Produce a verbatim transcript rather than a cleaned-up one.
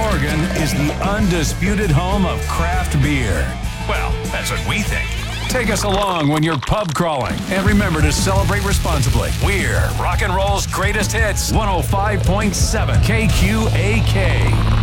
Oregon is the undisputed home of craft beer. Well, that's what we think. Take us along when you're pub crawling. And remember to celebrate responsibly. We're rock and roll's greatest hits. one oh five point seven K Q A K.